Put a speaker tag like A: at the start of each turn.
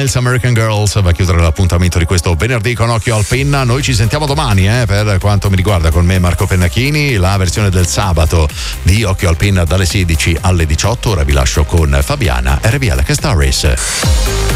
A: Styles, American Girls, va a chiudere l'appuntamento di questo venerdì con Occhio al Penna. Noi ci sentiamo domani, per quanto mi riguarda, con me Marco Pennachini, la versione del sabato di Occhio al Penna dalle 16 alle 18. Ora vi lascio con Fabiana, RBL che Star Race.